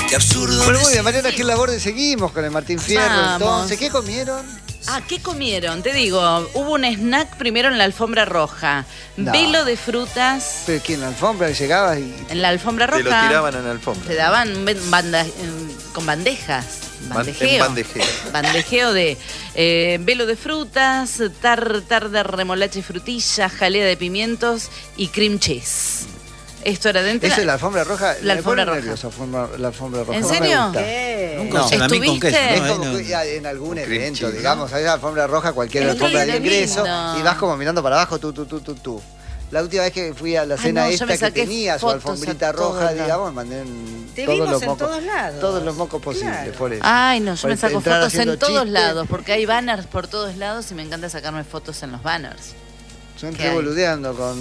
Qué absurdo. Bueno, muy bien, Mariana Gil Laborde, seguimos con el Martín Fierro. Vamos. Entonces, ¿qué comieron? Ah, ¿qué comieron? Te digo, hubo un snack primero en la alfombra roja. No. Velo de frutas Pero aquí en la alfombra llegabas y... en la alfombra roja. Te lo tiraban en la alfombra. Te daban con bandejas. En bandejeo. Bandejeo de velo de frutas, tartar de remolacha y frutillas, jalea de pimientos y cream cheese. Esto era dentro. ¿Eso es la alfombra roja? La Me pone alfombra roja. nervioso, la alfombra roja. ¿En No me serio? gusta. Un No. salamín con queso, ¿Estuviste? Es ¿no? como No. que ya en algún Con cream evento, cheese, digamos, hay la alfombra roja, cualquier Es alfombra de lindo. ingreso, y vas como mirando para abajo, tú. La última vez que fui a la cena no, yo esta me que saqué tenía su fotos alfombrita a todos roja, lados. digamos, mandé en Te todos vimos los en mocos, todos lados. todos los mocos posibles, Claro. por eso. Ay, no, yo Por me saco entrar fotos en haciendo todos chistes. lados, porque hay banners por todos lados y me encanta sacarme fotos en los banners. Yo ¿Qué entré hay? boludeando con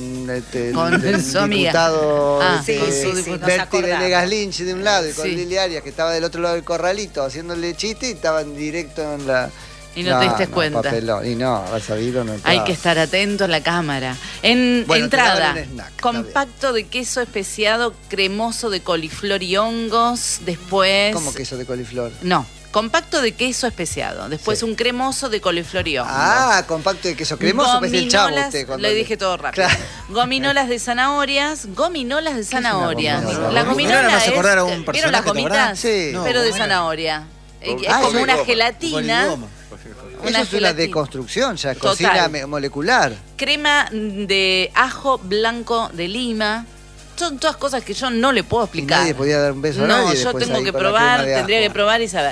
Con el su amiga. diputado Ah, sí, con sí, su sí, diputado. nos Berti acordamos. Venegas Lynch de un lado y con Sí. Lili Arias que estaba del otro lado del corralito haciéndole chiste y estaban directo en la... Y no te diste cuenta. Papelón. Y no, al sabido no entraba. Hay que estar atento a la cámara. En Bueno, te entrada, daban un snack, está compacto de queso especiado, cremoso de coliflor y hongos. Después. ¿Cómo queso de coliflor? No, compacto de queso especiado. Después Sí. un cremoso de coliflor y hongos. Ah, compacto de queso cremoso, pues el chavo Gominolas, usted. cuando le dije todo rápido. Claro. Gominolas de zanahorias, gominolas de zanahorias. gominola? La Gominola gominola me hace acordar a un ¿vieron personaje, las ¿te acordás? gomitas? Sí. No, Pero de gominola. zanahoria. Es Ah, como eso una es gelatina. Goligoma. Eso es una deconstrucción, ya es Total. cocina molecular. Crema de ajo blanco de Lima. Son todas cosas que yo no le puedo Y explicar. nadie podía dar un beso a No, nadie yo después tengo ahí que con la probar, crema de tendría ajo. que probar y saber.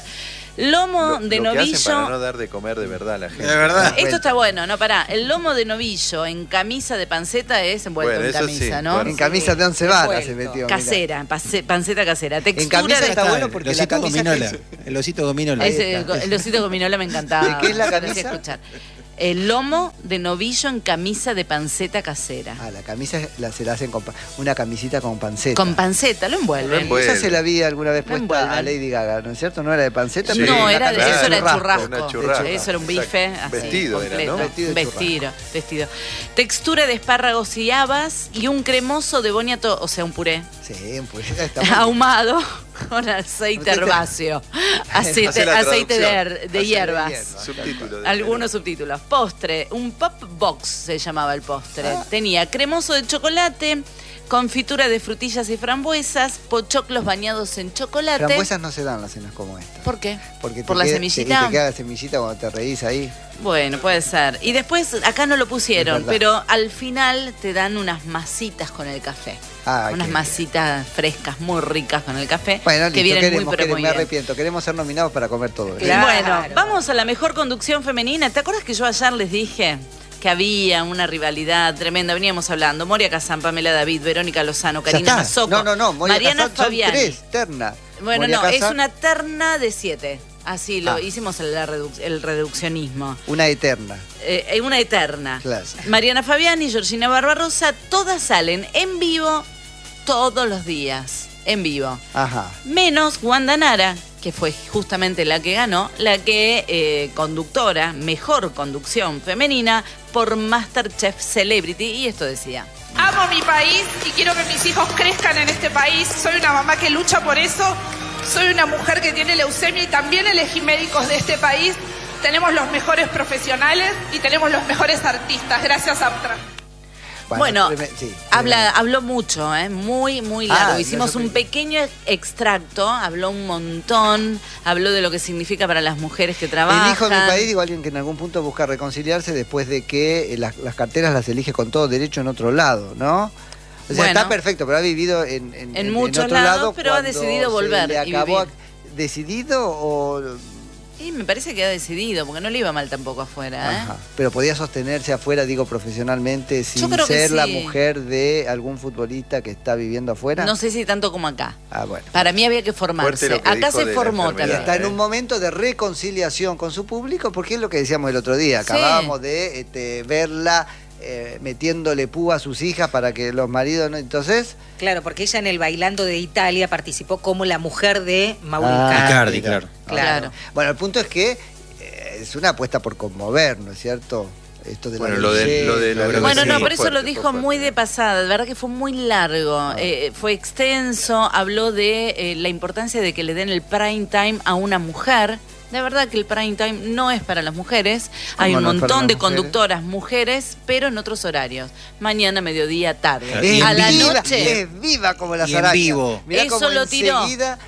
Lomo de Lo que hacen para novillo. no dar de comer de verdad a la gente. De verdad. Esto está bueno, no, pará. El lomo de novillo en camisa de panceta es envuelto Bueno, en eso camisa, sí, ¿no? bueno. En camisa de 11 varas se Envuelto. metió. mirá. Casera, panceta casera. Textura camisa de... está bueno porque el la osito camisa gominola. que El osito gominola. El osito gominola me encantaba. ¿De qué es la me hacía camisa? escuchar. El lomo de novillo en camisa de panceta casera. Ah, la camisa se la hacen con una camisita con panceta. Con panceta, lo envuelven. Bueno. Esa se la vi alguna vez Lo puesta a envuelven. Lady Gaga, ¿no es cierto? No era de panceta, Sí. pero No, una era de, camisa eso era de churrasco. Una churrasco. Eso era un bife así, Vestido era, completo. ¿no? Vestido. Textura de espárragos y habas y un cremoso de boniato, o sea, un puré Sí, pues está muy ahumado con aceite herbáceo. Hace Aceite la de traducción. de hierbas. hierbas. Subtítulo. de- Algunos subtítulos. Postre, un pop box se llamaba el postre. Ah. Tenía cremoso de chocolate, confitura de frutillas y frambuesas, pochoclos bañados en chocolate. Frambuesas no se dan las cenas como esta. ¿Por qué? Porque ¿Por la semillita? Te queda la semillita cuando te reís ahí. Bueno, puede ser. Y después, acá no lo pusieron, Es verdad. pero al final te dan unas masitas con el café. Ah, Unas qué masitas frescas, muy ricas con el café. Bueno, que listo, vienen queremos, muy, pero muy me bien. arrepiento. Queremos ser nominados para comer todo. ¿eh? Claro. Bueno, vamos a la mejor conducción femenina. ¿Te acuerdas que yo ayer les dije que había una rivalidad tremenda? Veníamos hablando. Moria Kazan, Pamela David, Verónica Lozano, Ya Karina está. Mazzocco, No. Moria Mariana Kazan son Fabiani. 3, terna. Bueno, Moria no, es Kazan, una terna de 7. Así lo Ah. hicimos el reduccionismo. Una eterna. Una eterna. Claro. Mariana Fabiani, Georgina Barbarosa, todas salen en vivo todos los días. En vivo. Ajá. Menos Wanda Nara, que fue justamente la que ganó, la que conductora, mejor conducción femenina por MasterChef Celebrity. Y esto decía. Amo mi país y quiero que mis hijos crezcan en este país. Soy una mamá que lucha por eso. Soy una mujer que tiene leucemia y también elegí médicos de este país. Tenemos los mejores profesionales y tenemos los mejores artistas. Gracias, Aptra. Bueno, sí, habló mucho, muy, muy largo. Ah, Hicimos no sé un pequeño extracto, habló un montón, habló de lo que significa para las mujeres que trabajan. Elijo mi país, digo, alguien que en algún punto busca reconciliarse después de que las carteras las elige con todo derecho en otro lado, ¿no? O sea, Bueno. está perfecto, pero ha vivido en muchos otro lados, lado pero ha cuando decidido volver se le y acabó vivir. ¿Decidido o...? Y me parece que ha decidido, porque no le iba mal tampoco afuera, ¿eh? Ajá. Pero podía sostenerse afuera, digo, profesionalmente, sin creo que ser la sí. mujer de algún futbolista que está viviendo afuera. No sé si tanto como acá. Ah, bueno. Para mí había que formarse. Fuerte lo que Acá dijo se de la formó Y enfermedad. también. está en un momento de reconciliación con su público, porque es lo que decíamos el otro día. Acabábamos de verla metiéndole púa a sus hijas para que los maridos no. Entonces. Claro, porque ella en el Bailando de Italia participó como la mujer de Mauro Ah, Icardi. Icardi, claro. Claro. Bueno, el punto es que es una apuesta por conmover, ¿no es cierto? esto de Bueno, la lo de belleza. la Bueno, Sí, no, fue pero eso fuerte, lo fue dijo fuerte. muy de pasada, de verdad que fue muy largo, fue extenso, habló de la importancia de que le den el prime time a una mujer. De verdad que el prime time no es para las mujeres, hay un no es para montón las de mujeres? conductoras mujeres, pero en otros horarios, mañana, mediodía, tarde. Es A la viva, noche... es viva como las Y en arañas. vivo. Mirá Eso cómo lo tiró, enseguida-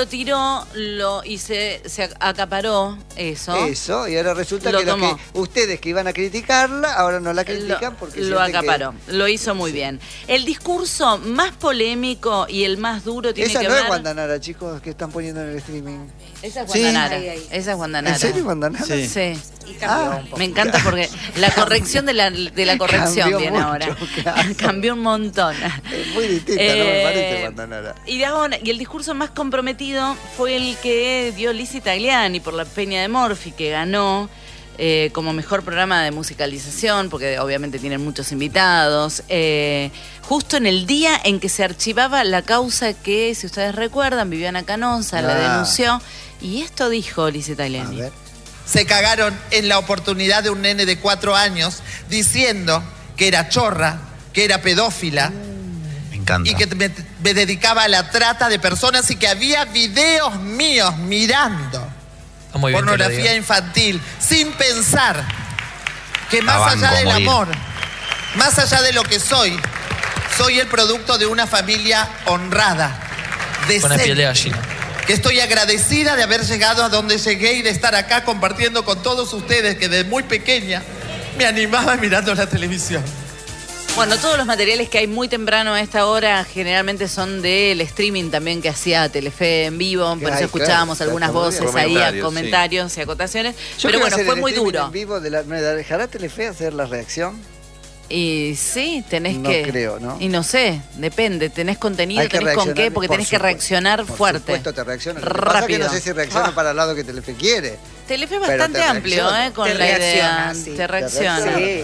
y se acaparó eso. Eso, y ahora resulta Lo que, los tomó. que ustedes que iban a criticarla, ahora no la critican porque lo sienten que- acaparó, lo hizo muy bien. El discurso más polémico y el más duro tiene Esa que no ver... es Wanda Nara, chicos, que están poniendo en el streaming. Esa es Sí. Wanda Nara. Ahí. Esa es Wanda Nara. ¿En serio Wanda Nara? Sí. Sí. Y cambió Ah, un poco. Me encanta porque la corrección de la corrección Cambió viene mucho, ahora. claro. Cambió un montón. Es muy distinta, no me parece Wanda Nara. Y el discurso más comprometido fue el que dio Lizzie Tagliani por la Peña de Morphy, que ganó como mejor programa de musicalización, porque obviamente tienen muchos invitados. Justo en el día en que se archivaba la causa que, si ustedes recuerdan, Viviana Canosa la denunció. Y esto dijo Lizzie A Tagliani. ver. Se cagaron en la oportunidad de un nene de 4 años diciendo que era chorra, que era pedófila Me encanta. y que me dedicaba a la trata de personas y que había videos míos mirando Está muy bien que lo pornografía diga. infantil sin pensar que más La allá banco a del morir. amor, más allá de lo que soy el producto de una familia honrada, Con la piel de decente, gallina. que estoy agradecida de haber llegado a donde llegué y de estar acá compartiendo con todos ustedes que desde muy pequeña me animaba mirando la televisión. Bueno, todos los materiales que hay muy temprano a esta hora generalmente son del streaming también que hacía Telefe en vivo, por Ay, eso escuchábamos claro, algunas está muy voces bien. ahí, Comentarios, comentarios y acotaciones, Yo pero quiero bueno, hacer fue el muy streaming duro. En vivo ¿me dejará Telefe hacer la reacción? Y sí, tenés No que... creo, ¿no? Y no sé, depende, tenés contenido, Hay que tenés con qué, reaccionar, porque por tenés que supuesto. reaccionar Por fuerte. supuesto te reacciona. Lo que pasa es que Rápido. no sé si reacciona para el lado que Telefe quiere. Telefe es Pero bastante te amplio, reacciona. con Te la idea. reacciona, sí. Te reacciona. reacciona. Sí.